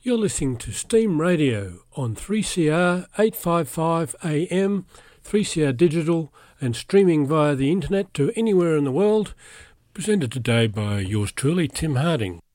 You're listening to Steam Radio on 3CR 855 AM, 3CR Digital, and streaming via the internet to anywhere in the world. Presented today by yours truly, Tim Harding.